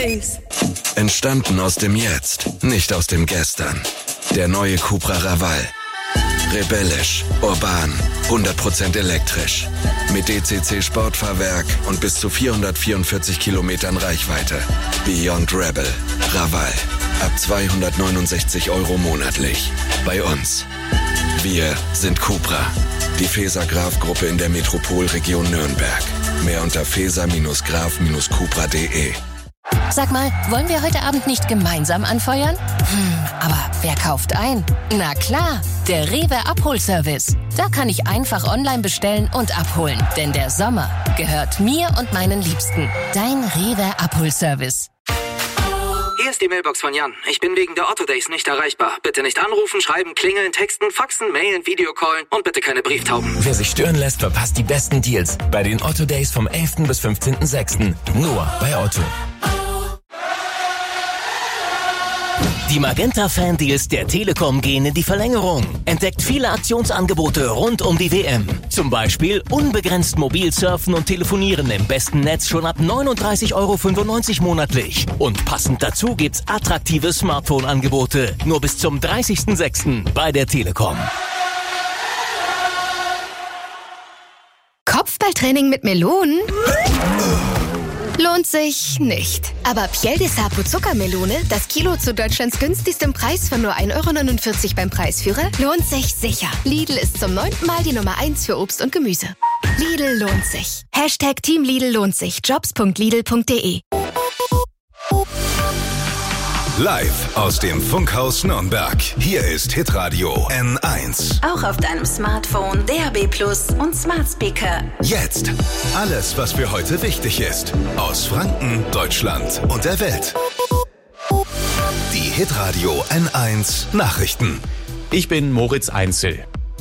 Entstanden aus dem Jetzt, nicht aus dem Gestern. Der neue Cupra Raval. Rebellisch, urban, 100% elektrisch. Mit DCC Sportfahrwerk und bis zu 444 Kilometern Reichweite. Beyond Rebel. Raval. Ab 269 € monatlich. Bei uns. Wir sind Cupra. Die Feser-Graf-Gruppe in der Metropolregion Nürnberg. Mehr unter feser-graf-cupra.de. Sag mal, wollen wir heute Abend nicht gemeinsam anfeuern? Aber wer kauft ein? Na klar, der Rewe Abholservice. Da kann ich einfach online bestellen und abholen. Denn der Sommer gehört mir und meinen Liebsten. Dein Rewe Abholservice. Hier ist die Mailbox von Jan. Ich bin wegen der Otto Days nicht erreichbar. Bitte nicht anrufen, schreiben, klingeln, texten, faxen, mailen, Videocallen und bitte keine Brieftauben. Wer sich stören lässt, verpasst die besten Deals bei den Otto Days vom 11. bis 15.06. Nur bei Otto. Die Magenta-Fan-Deals der Telekom gehen in die Verlängerung. Entdeckt viele Aktionsangebote rund um die WM. Zum Beispiel unbegrenzt mobil surfen und telefonieren im besten Netz schon ab 39,95 € monatlich. Und passend dazu gibt's attraktive Smartphone-Angebote. Nur bis zum 30.06. bei der Telekom. Kopfballtraining mit Melonen? Lohnt sich nicht. Aber Piel de Sapo Zuckermelone, das Kilo zu Deutschlands günstigstem Preis von nur 1,49 € beim Preisführer, lohnt sich sicher. Lidl ist zum 9. Mal die Nummer 1 für Obst und Gemüse. Lidl lohnt sich. #Team Lidl lohnt sich. Jobs.lidl.de. Live aus dem Funkhaus Nürnberg. Hier ist Hitradio N1. Auch auf deinem Smartphone, DAB+ und Smart Speaker. Jetzt alles, was für heute wichtig ist. Aus Franken, Deutschland und der Welt. Die Hitradio N1 Nachrichten. Ich bin Moritz Einzel.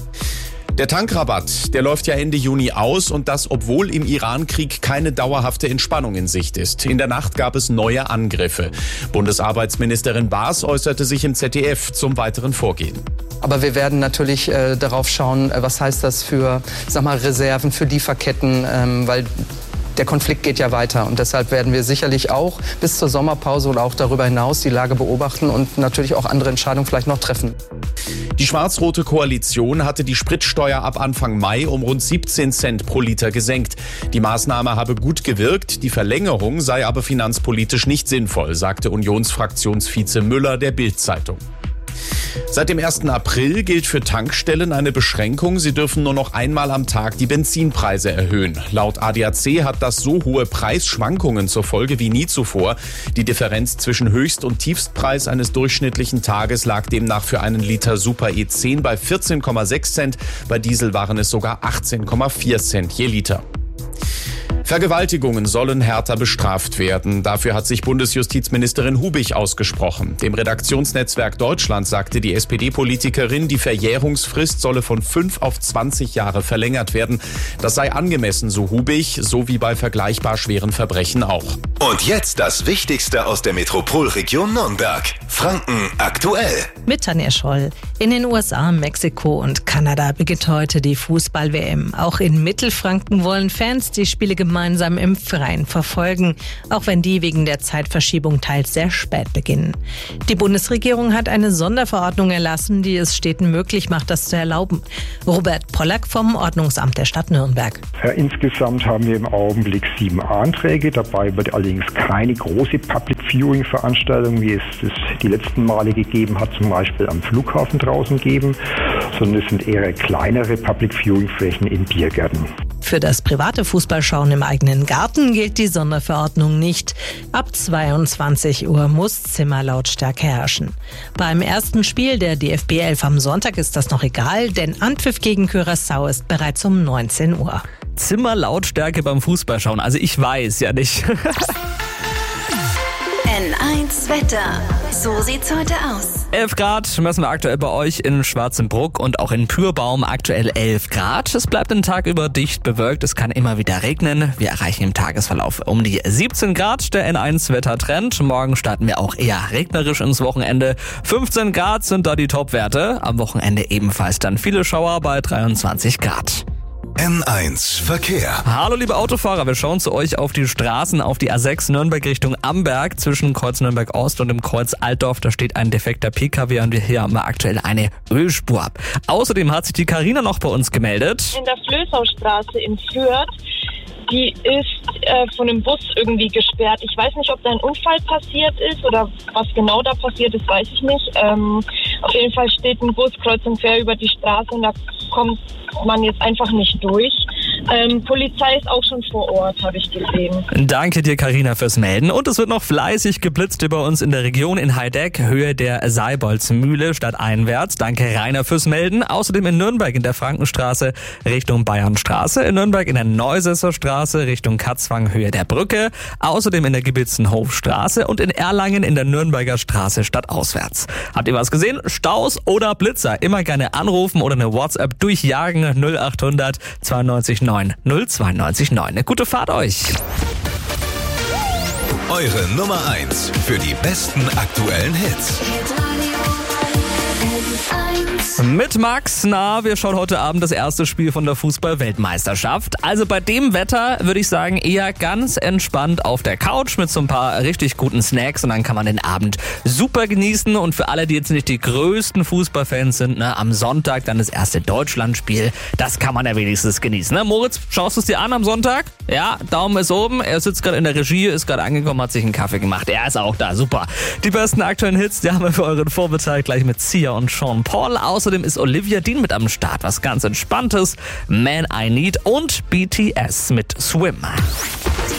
Der Tankrabatt, der läuft ja Ende Juni aus und das, obwohl im Iran-Krieg keine dauerhafte Entspannung in Sicht ist. In der Nacht gab es neue Angriffe. Bundesarbeitsministerin Baas äußerte sich im ZDF zum weiteren Vorgehen. Aber wir werden natürlich darauf schauen, was heißt das für, Reserven, für Lieferketten, weil der Konflikt geht ja weiter und deshalb werden wir sicherlich auch bis zur Sommerpause oder auch darüber hinaus die Lage beobachten und natürlich auch andere Entscheidungen vielleicht noch treffen. Die schwarz-rote Koalition hatte die Spritsteuer ab Anfang Mai um rund 17 Cent pro Liter gesenkt. Die Maßnahme habe gut gewirkt, die Verlängerung sei aber finanzpolitisch nicht sinnvoll, sagte Unionsfraktionsvize Müller der Bild-Zeitung. Seit dem 1. April gilt für Tankstellen eine Beschränkung. Sie dürfen nur noch einmal am Tag die Benzinpreise erhöhen. Laut ADAC hat das so hohe Preisschwankungen zur Folge wie nie zuvor. Die Differenz zwischen Höchst- und Tiefstpreis eines durchschnittlichen Tages lag demnach für einen Liter Super E10 bei 14,6 Cent. Bei Diesel waren es sogar 18,4 Cent je Liter. Vergewaltigungen sollen härter bestraft werden. Dafür hat sich Bundesjustizministerin Hubich ausgesprochen. Dem Redaktionsnetzwerk Deutschland sagte die SPD-Politikerin, die Verjährungsfrist solle von 5 auf 20 Jahre verlängert werden. Das sei angemessen, so Hubich, so wie bei vergleichbar schweren Verbrechen auch. Und jetzt das Wichtigste aus der Metropolregion Nürnberg. Franken aktuell. Mit Tanja Scholl. In den USA, Mexiko und Kanada beginnt heute die Fußball-WM. Auch in Mittelfranken wollen Fans die Spiele gemeinsam im Freien verfolgen, auch wenn die wegen der Zeitverschiebung teils sehr spät beginnen. Die Bundesregierung hat eine Sonderverordnung erlassen, die es Städten möglich macht, das zu erlauben. Robert Pollack vom Ordnungsamt der Stadt Nürnberg. Ja, insgesamt haben wir im Augenblick 7 Anträge. Dabei wird allerdings keine große Public Viewing Veranstaltung, wie es die letzten Male gegeben hat, zum Beispiel am Flughafen draußen geben, sondern es sind eher kleinere Public Viewing Flächen in Biergärten. Für das private Fußballschauen im eigenen Garten gilt die Sonderverordnung nicht. Ab 22 Uhr muss Zimmerlautstärke herrschen. Beim ersten Spiel der DFB 11 am Sonntag ist das noch egal, denn Anpfiff gegen Curaçao ist bereits um 19 Uhr. Zimmerlautstärke beim Fußballschauen, also ich weiß ja nicht. N1 Wetter. So sieht's heute aus. 11 Grad messen wir aktuell bei euch in Schwarzenbruck und auch in Pürbaum aktuell 11 Grad. Es bleibt den Tag über dicht bewölkt, es kann immer wieder regnen. Wir erreichen im Tagesverlauf um die 17 Grad, der N1 Wettertrend. Morgen starten wir auch eher regnerisch ins Wochenende. 15 Grad sind da die Topwerte. Am Wochenende ebenfalls dann viele Schauer bei 23 Grad. N1 Verkehr. Hallo liebe Autofahrer, wir schauen zu euch auf die Straßen, auf die A6 Nürnberg Richtung Amberg zwischen Kreuz Nürnberg Ost und dem Kreuz Altdorf. Da steht ein defekter PKW und hier haben wir aktuell eine Ölspur. Außerdem hat sich die Carina noch bei uns gemeldet. In der Flößaustraße in Fürth, die ist von einem Bus irgendwie gesperrt. Ich weiß nicht, ob da ein Unfall passiert ist oder was genau da passiert ist, weiß ich nicht. Auf jeden Fall steht ein Bus kreuz und quer über die Straße und da kommt man jetzt einfach nicht durch. Polizei ist auch schon vor Ort, habe ich gesehen. Danke dir, Carina, fürs Melden. Und es wird noch fleißig geblitzt über uns in der Region in Heideck, Höhe der Seiboldsmühle stadteinwärts. Danke, Rainer, fürs Melden. Außerdem in Nürnberg in der Frankenstraße Richtung Bayernstraße, in Nürnberg in der Neusässer Straße Richtung Katzwang, Höhe der Brücke. Außerdem in der Gebitzenhofstraße und in Erlangen in der Nürnberger Straße stadtauswärts. Habt ihr was gesehen? Staus oder Blitzer? Immer gerne anrufen oder eine WhatsApp durchjagen. 0800 92 9 092 9. Eine gute Fahrt euch. Eure Nummer 1 für die besten aktuellen Hits. Mit Max, wir schauen heute Abend das erste Spiel von der Fußball-Weltmeisterschaft. Also bei dem Wetter würde ich sagen, eher ganz entspannt auf der Couch mit so ein paar richtig guten Snacks und dann kann man den Abend super genießen. Und für alle, die jetzt nicht die größten Fußballfans sind, am Sonntag dann das erste Deutschlandspiel, das kann man ja wenigstens genießen. Moritz, schaust du es dir an am Sonntag? Ja, Daumen ist oben, er sitzt gerade in der Regie, ist gerade angekommen, hat sich einen Kaffee gemacht. Er ist auch da, super. Die besten aktuellen Hits, die haben wir für euren Vormittag gleich mit Sia und Sean Paul. Außerdem ist Olivia Dean mit am Start, was ganz Entspanntes. Man I Need und BTS mit Swim.